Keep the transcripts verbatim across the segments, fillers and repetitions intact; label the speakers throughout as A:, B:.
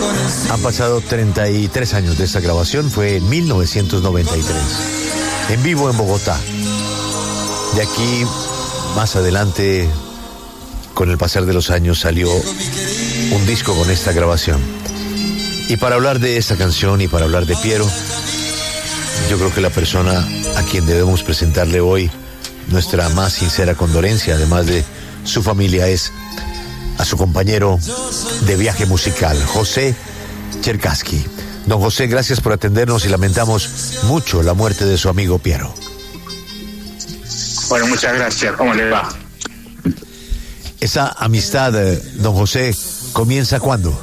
A: Han pasado treinta y tres años de esta grabación, fue en mil novecientos noventa y tres, en vivo en Bogotá. De aquí, más adelante, con el pasar de los años, salió un disco con esta grabación. Y para hablar de esta canción y para hablar de Piero, yo creo que la persona a quien debemos presentarle hoy nuestra más sincera condolencia, además de su familia, es a su compañero de viaje musical, José Cherkassky. Don José, gracias por atendernos y lamentamos mucho la muerte de su amigo Piero.
B: Bueno, muchas gracias. ¿Cómo le va?
A: Esa amistad, don José, ¿comienza cuándo?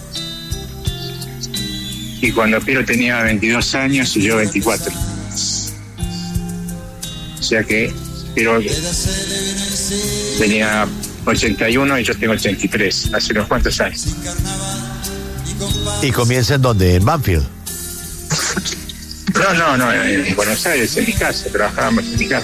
B: Y cuando Piero tenía veintidós años y yo veinticuatro. O sea que Piero tenía ochenta y uno y yo tengo ochenta y tres, hace unos cuantos años.
A: ¿Y comienza en dónde? ¿En Banfield?
B: No, no, no, en Buenos Aires, en mi casa, trabajábamos en mi casa.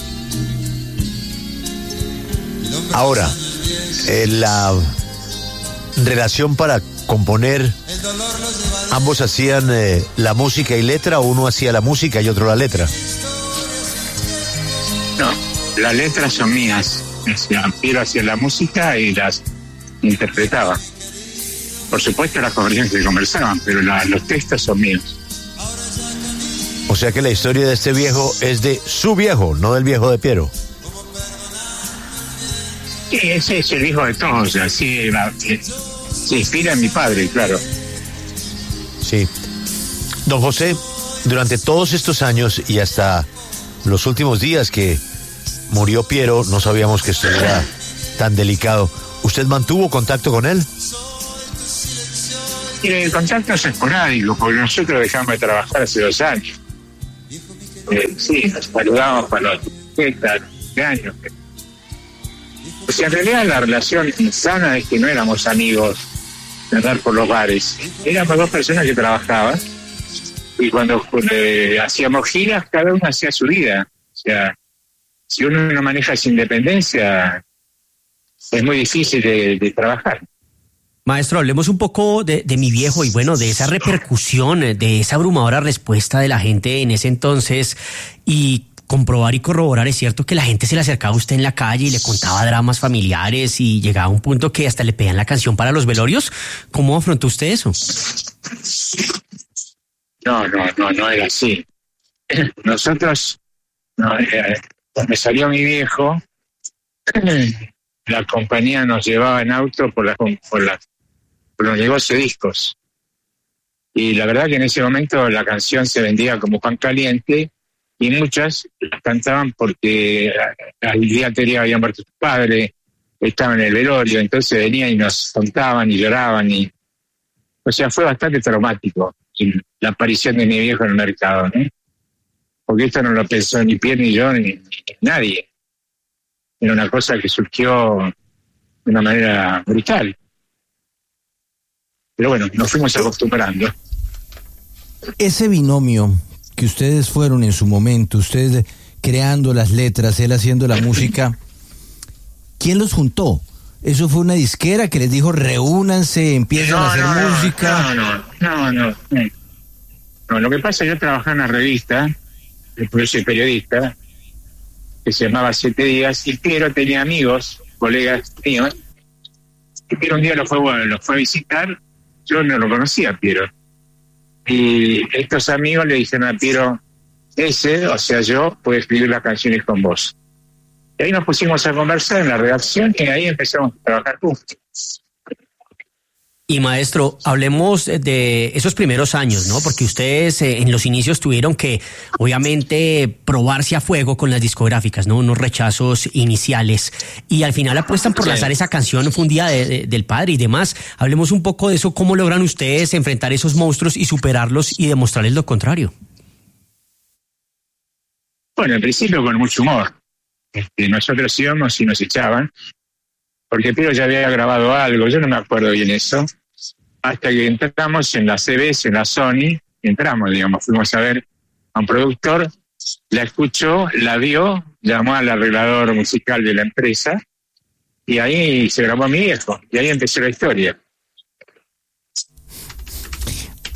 A: Ahora, eh, la relación para componer, ¿ambos hacían eh, la música y letra, o uno hacía la música y otro la letra?
B: No, las letras son mías. O sea, Piero hacía la música y las interpretaba. Por supuesto, las conversaciones se conversaban, pero la, los textos son míos.
A: O sea que la historia de este viejo es de su viejo, no del viejo de Piero.
B: Sí, ese es el hijo de todos, así se inspira en mi padre, claro.
A: Sí. Don José, durante todos estos años y hasta los últimos días que murió Piero, no sabíamos que esto era tan delicado. ¿Usted mantuvo contacto con él?
B: Y el contacto es esporádico, porque nosotros dejamos de trabajar hace dos años. Eh, sí, nos saludamos para los años. O sea, en realidad la relación sana es que no éramos amigos de andar por los bares. Éramos dos personas que trabajaban y cuando eh, hacíamos giras, cada uno hacía su vida. O sea, si uno no maneja esa independencia, es muy difícil de, de trabajar.
C: Maestro, hablemos un poco de, de mi viejo y bueno, de esa repercusión, de esa abrumadora respuesta de la gente en ese entonces y comprobar y corroborar. Es cierto que la gente se le acercaba a usted en la calle y le contaba dramas familiares y llegaba a un punto que hasta le pedían la canción para los velorios. ¿Cómo afrontó usted eso?
B: No, no, no, no era así. Nosotros, no, eh, cuando salió mi viejo, la compañía nos llevaba en auto por, la, por, la, por los negocios de discos. Y la verdad que en ese momento la canción se vendía como pan caliente y muchas las cantaban porque al día anterior habían muerto su padre, estaban en el velorio, entonces venían y nos contaban y lloraban. Y, o sea, fue bastante traumático la aparición de mi viejo en el mercado, ¿no? Porque esto no lo pensó ni Pierre, ni yo, ni, ni nadie. Era una cosa que surgió de una manera brutal. Pero bueno, nos fuimos acostumbrando.
D: Ese binomio que ustedes fueron en su momento, ustedes creando las letras, él haciendo la música, ¿quién los juntó? ¿Eso fue una disquera que les dijo reúnanse, empiezan no, a hacer
B: no,
D: música?
B: No, no, no, no, no. No, lo que pasa es que yo trabajaba en una revista, yo soy periodista, que se llamaba Siete Días, y Piero tenía amigos, colegas míos, y Piero un día lo fue, bueno, lo fue a visitar, yo no lo conocía, Piero. Y estos amigos le dijeron a Piero, ese, o sea yo, puede escribir las canciones con vos. Y ahí nos pusimos a conversar en la redacción y ahí empezamos a trabajar juntos.
C: Y maestro, hablemos de esos primeros años, ¿no? Porque ustedes eh, en los inicios tuvieron que, obviamente, probarse a fuego con las discográficas, ¿no? Unos rechazos iniciales. Y al final apuestan por sí. lanzar esa canción, fue un día de, de, del padre y demás. Hablemos un poco de eso, cómo logran ustedes enfrentar esos monstruos y superarlos y demostrarles lo contrario.
B: Bueno, en principio con mucho humor. Este, nosotros íbamos y nos echaban, porque Piero ya había grabado algo, yo no me acuerdo bien eso, hasta que entramos en la C B S, en la Sony, entramos, digamos, fuimos a ver a un productor, la escuchó, la vio, llamó al arreglador musical de la empresa, y ahí se grabó mi viejo, y ahí empezó la historia.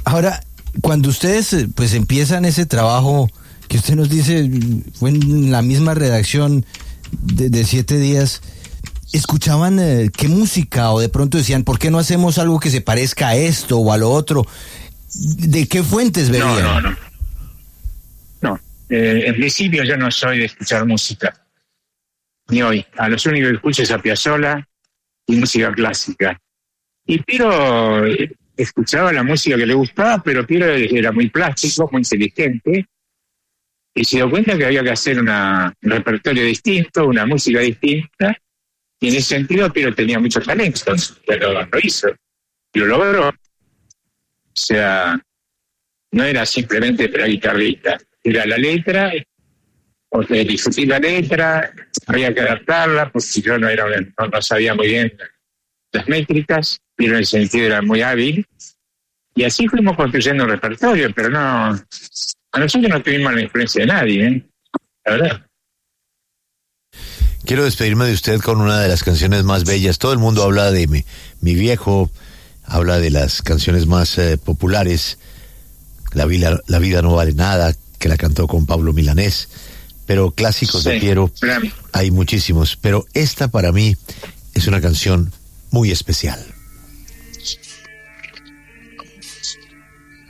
D: Ahora, cuando ustedes pues empiezan ese trabajo que usted nos dice fue en la misma redacción de, de siete días, ¿escuchaban eh, qué música? O de pronto decían, ¿por qué no hacemos algo que se parezca a esto o a lo otro? ¿De qué fuentes venían?
B: No, no, no. No, eh, en principio yo no soy de escuchar música, ni hoy. A los únicos que escucho es a Piazzolla y música clásica. Y Piero escuchaba la música que le gustaba, pero Piero era muy plástico, muy inteligente, y se dio cuenta que había que hacer una, un repertorio distinto, una música distinta, y en ese sentido Piero tenía muchos talentos, pero lo hizo, y lo logró. O sea, no era simplemente la guitarrita, era la letra, o sea, discutir la letra, había que adaptarla, porque yo no, era, no, no sabía muy bien las métricas, pero en el sentido era muy hábil, y así fuimos construyendo un repertorio, pero no, a nosotros no tuvimos la influencia de nadie, ¿eh? La verdad.
A: Quiero despedirme de usted con una de las canciones más bellas. Todo el mundo habla de mi, mi viejo, habla de las canciones más eh, populares, la vida, la vida no vale nada, que la cantó con Pablo Milanés, pero clásicos sí, de Piero hay muchísimos, pero esta para mí es una canción muy especial.